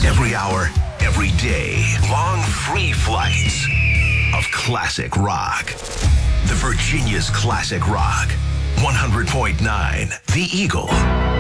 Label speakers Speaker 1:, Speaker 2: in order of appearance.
Speaker 1: Every hour, every day. Long free flights of classic rock. The Virginia's Classic Rock. 100.9 The Eagle.